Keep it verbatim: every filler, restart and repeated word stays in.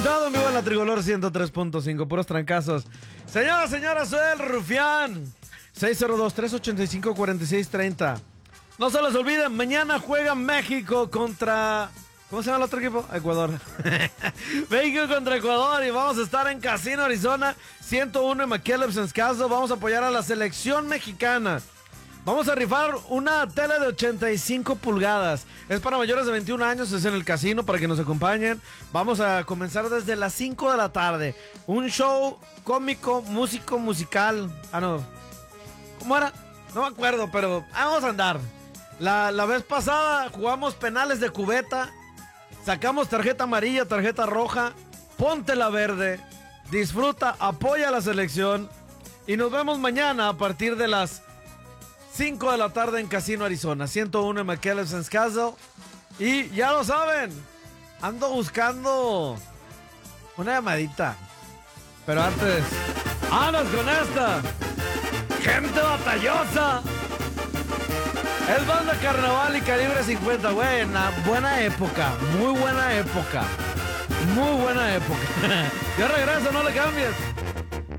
Cruzado en vivo en la Tricolor ciento tres punto cinco, puros trancazos. Señoras, señoras, soy el Rufián. seis cero dos, tres ocho cinco, cuatro seis tres cero. No se les olviden, mañana juega México contra... ¿Cómo se llama el otro equipo? Ecuador. México contra Ecuador y vamos a estar en Casino Arizona ciento uno en McKellips en Scasdo. Vamos a apoyar a la selección mexicana. Vamos a rifar una tele de ochenta y cinco pulgadas. Es para mayores de veintiún años, es en el casino para que nos acompañen. Vamos a comenzar desde las cinco de la tarde. Un show cómico, músico, musical. Ah, no. ¿Cómo era? No me acuerdo, pero vamos a andar. La, la vez pasada jugamos penales de cubeta. Sacamos tarjeta amarilla, tarjeta roja. Ponte la verde. Disfruta, apoya a la selección. Y nos vemos mañana a partir de las cinco de la tarde en Casino Arizona, ciento uno en McKellips en Scasdo. Y ya lo saben, ando buscando una llamadita. Pero antes, ¡vámonos con esta! ¡Gente batallosa! Es banda Carnaval y Calibre cincuenta. Buena, buena época, muy buena época. Muy buena época. Yo regreso, no le cambies.